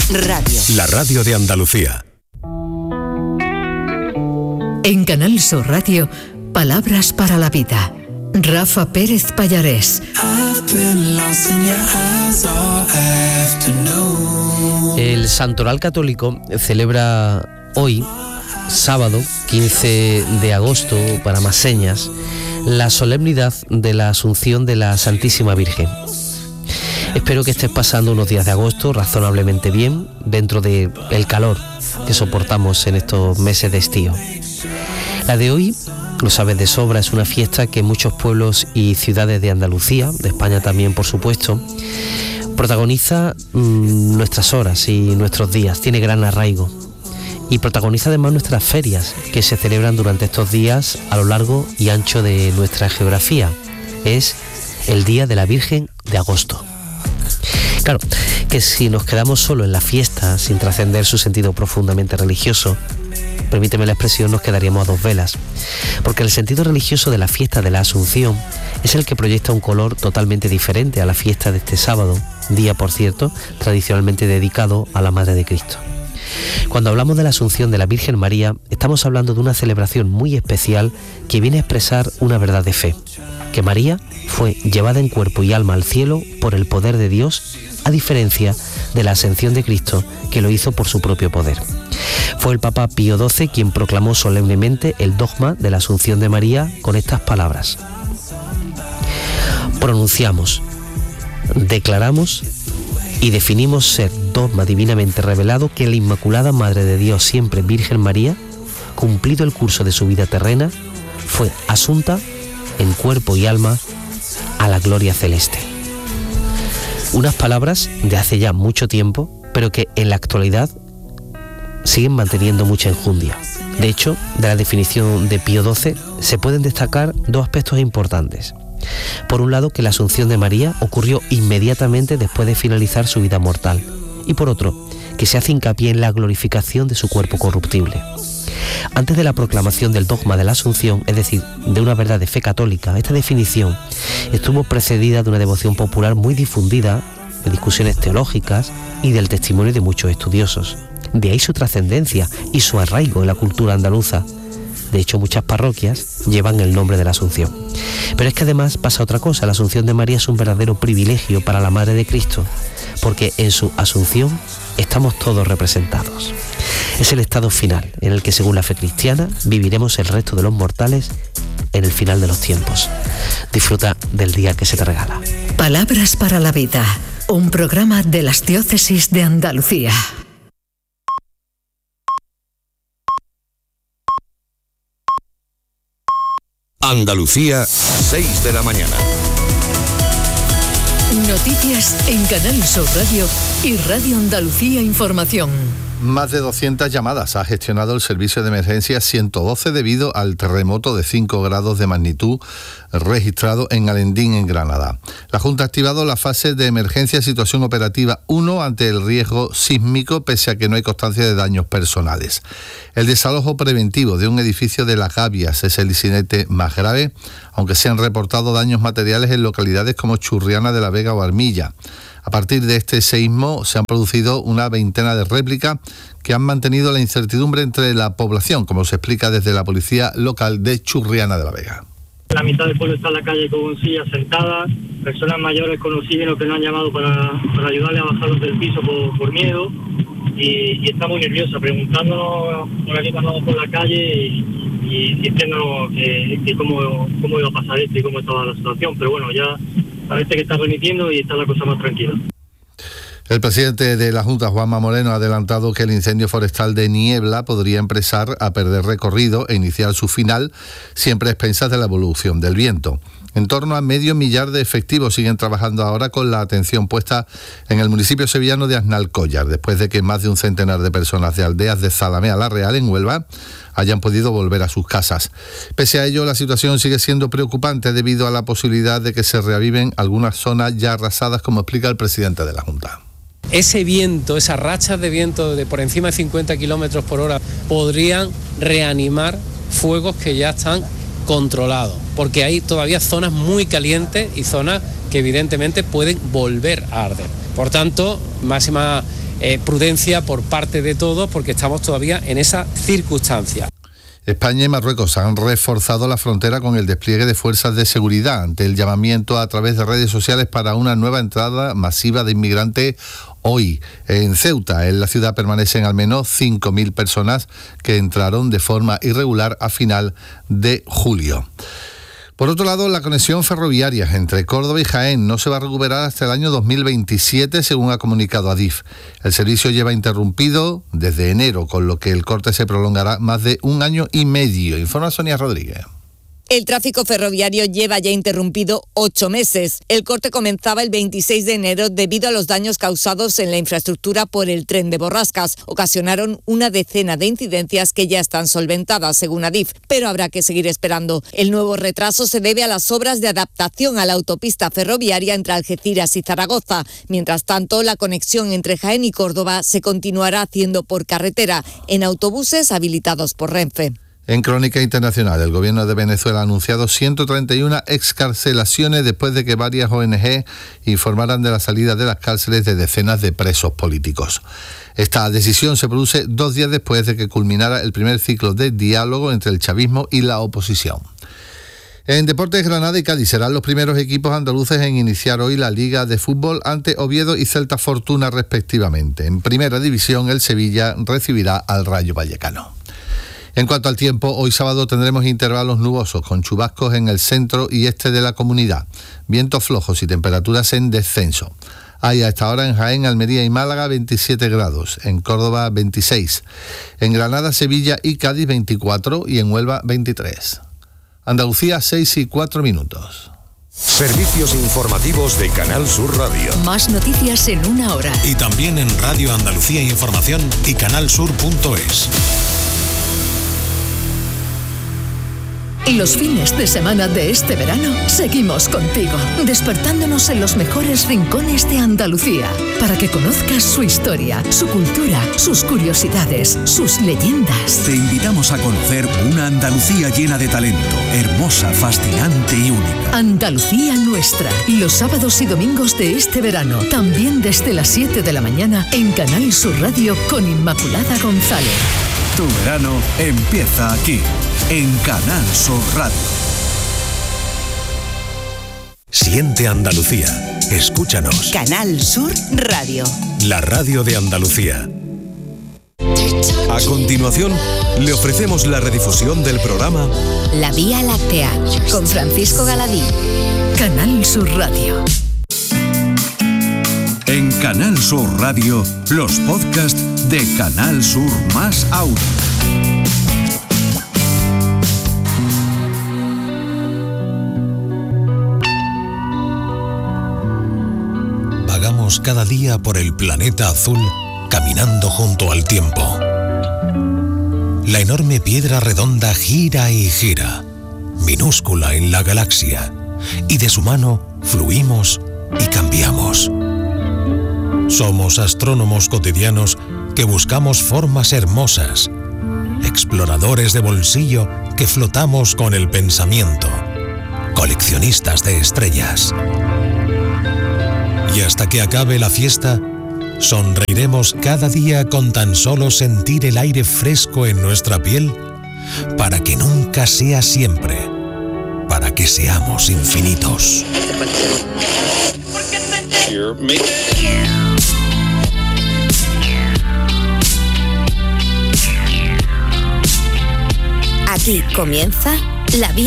Radio. La radio de Andalucía. En Canal Sur Radio, Palabras para la Vida. Rafa Pérez Pallarés. El Santoral Católico celebra hoy, sábado 15 de agosto, para más señas, la solemnidad de la Asunción de la Santísima Virgen. Espero que estés pasando unos días de agosto razonablemente bien, dentro del calor que soportamos en estos meses de estío. La de hoy, lo sabes de sobra, es una fiesta que muchos pueblos y ciudades de Andalucía, de España también por supuesto, protagoniza nuestras horas y nuestros días, tiene gran arraigo. Y protagoniza además nuestras ferias, que se celebran durante estos días a lo largo y ancho de nuestra geografía. Es el Día de la Virgen de Agosto. Claro, que si nos quedamos solo en la fiesta, sin trascender su sentido profundamente religioso, permíteme la expresión, nos quedaríamos a dos velas. Porque el sentido religioso de la fiesta de la Asunción es el que proyecta un color totalmente diferente a la fiesta de este sábado, día, por cierto, tradicionalmente dedicado a la Madre de Cristo. Cuando hablamos de la Asunción de la Virgen María, estamos hablando de una celebración muy especial que viene a expresar una verdad de fe, que María fue llevada en cuerpo y alma al cielo por el poder de Dios, a diferencia de la ascensión de Cristo, que lo hizo por su propio poder. Fue el Papa Pío XII quien proclamó solemnemente el dogma de la Asunción de María con estas palabras: pronunciamos, declaramos y definimos ser dogma divinamente revelado que la Inmaculada Madre de Dios, siempre Virgen María, cumplido el curso de su vida terrena, fue asunta en cuerpo y alma a la gloria celeste. Unas palabras de hace ya mucho tiempo, pero que en la actualidad siguen manteniendo mucha enjundia. De hecho, de la definición de Pío XII se pueden destacar dos aspectos importantes. Por un lado, que la Asunción de María ocurrió inmediatamente después de finalizar su vida mortal, y por otro, que se hace hincapié en la glorificación de su cuerpo corruptible. Antes de la proclamación del dogma de la Asunción, es decir, de una verdad de fe católica, esta definición estuvo precedida de una devoción popular muy difundida, de discusiones teológicas y del testimonio de muchos estudiosos. De ahí su trascendencia y su arraigo en la cultura andaluza. De hecho, muchas parroquias llevan el nombre de la Asunción. Pero es que además pasa otra cosa. La Asunción de María es un verdadero privilegio para la Madre de Cristo, porque en su Asunción estamos todos representados. Es el estado final en el que, según la fe cristiana, viviremos el resto de los mortales en el final de los tiempos. Disfruta del día que se te regala. Palabras para la Vida, un programa de las diócesis de Andalucía. Andalucía, 6 de la mañana. Noticias en Canal Sur Radio y Radio Andalucía Información. Más de 200 llamadas ha gestionado el servicio de emergencia 112 debido al terremoto de 5 grados de magnitud registrado en Alendín, en Granada. La Junta ha activado la fase de emergencia situación operativa 1 ante el riesgo sísmico, pese a que no hay constancia de daños personales. El desalojo preventivo de un edificio de Las Gavias es el incidente más grave, aunque se han reportado daños materiales en localidades como Churriana de la Vega o Armilla. A partir de este seísmo se han producido una veintena de réplicas que han mantenido la incertidumbre entre la población, como se explica desde la policía local de Churriana de la Vega. La mitad del pueblo está en la calle con sillas sentadas, personas mayores con oxígeno que nos han llamado para ayudarles a bajarlos del piso por miedo, y está muy nerviosa, preguntándonos por aquí pasamos por la calle y diciéndonos que cómo iba a pasar esto y cómo estaba la situación, pero bueno, ya parece que está remitiendo y está la cosa más tranquila. El presidente de la Junta, Juanma Moreno, ha adelantado que el incendio forestal de Niebla podría empezar a perder recorrido e iniciar su final, siempre a expensas de la evolución del viento. En torno a 500.000 de efectivos siguen trabajando ahora con la atención puesta en el municipio sevillano de Aznalcóllar, después de que más de un centenar de personas de aldeas de Zalamea la Real, en Huelva, hayan podido volver a sus casas. Pese a ello, la situación sigue siendo preocupante debido a la posibilidad de que se reaviven algunas zonas ya arrasadas, como explica el presidente de la Junta. Ese viento, esas rachas de viento de por encima de 50 kilómetros por hora podrían reanimar fuegos que ya están controlados, porque hay todavía zonas muy calientes y zonas que evidentemente pueden volver a arder. Por tanto, máxima prudencia por parte de todos, porque estamos todavía en esa circunstancia. España y Marruecos han reforzado la frontera con el despliegue de fuerzas de seguridad ante el llamamiento a través de redes sociales para una nueva entrada masiva de inmigrantes hoy. En Ceuta, en la ciudad, permanecen al menos 5.000 personas que entraron de forma irregular a final de julio. Por otro lado, la conexión ferroviaria entre Córdoba y Jaén no se va a recuperar hasta el año 2027, según ha comunicado Adif. El servicio lleva interrumpido desde enero, con lo que el corte se prolongará más de 1 año y medio. Informa Sonia Rodríguez. El tráfico ferroviario lleva ya interrumpido 8 meses. El corte comenzaba el 26 de enero debido a los daños causados en la infraestructura por el tren de borrascas. Ocasionaron una decena de incidencias que ya están solventadas, según Adif, pero habrá que seguir esperando. El nuevo retraso se debe a las obras de adaptación a la autopista ferroviaria entre Algeciras y Zaragoza. Mientras tanto, la conexión entre Jaén y Córdoba se continuará haciendo por carretera, en autobuses habilitados por Renfe. En crónica internacional, el gobierno de Venezuela ha anunciado 131 excarcelaciones después de que varias ONG informaran de la salida de las cárceles de decenas de presos políticos. Esta decisión se produce 2 días después de que culminara el primer ciclo de diálogo entre el chavismo y la oposición. En Deportes, Granada y Cádiz serán los primeros equipos andaluces en iniciar hoy la Liga de Fútbol ante Oviedo y Celta Fortuna respectivamente. En Primera División, el Sevilla recibirá al Rayo Vallecano. En cuanto al tiempo, hoy sábado tendremos intervalos nubosos con chubascos en el centro y este de la comunidad, vientos flojos y temperaturas en descenso. Hay a esta hora en Jaén, Almería y Málaga 27 grados, en Córdoba 26, en Granada, Sevilla y Cádiz 24 y en Huelva 23. Andalucía 6:04. Servicios informativos de Canal Sur Radio. Más noticias en 1 hora. Y también en Radio Andalucía Información y canalsur.es. Y los fines de semana de este verano seguimos contigo, despertándonos en los mejores rincones de Andalucía, para que conozcas su historia, su cultura, sus curiosidades, sus leyendas. Te invitamos a conocer una Andalucía llena de talento, hermosa, fascinante y única. Andalucía nuestra, los sábados y domingos de este verano, también desde las 7 de la mañana en Canal Sur Radio con Inmaculada González. Tu verano empieza aquí, en Canal Sur Radio. Siente Andalucía. Escúchanos. Canal Sur Radio. La radio de Andalucía. A continuación, le ofrecemos la redifusión del programa La Vía Láctea, con Francisco Galadí. Canal Sur Radio. En Canal Sur Radio, los podcasts de Canal Sur más Audio. Vagamos cada día por el planeta azul, caminando junto al tiempo. La enorme piedra redonda gira y gira, minúscula en la galaxia, y de su mano fluimos y cambiamos. Somos astrónomos cotidianos que buscamos formas hermosas, exploradores de bolsillo que flotamos con el pensamiento, coleccionistas de estrellas. Y hasta que acabe la fiesta, sonreiremos cada día con tan solo sentir el aire fresco en nuestra piel, para que nunca sea siempre, para que seamos infinitos. Aquí comienza La Vía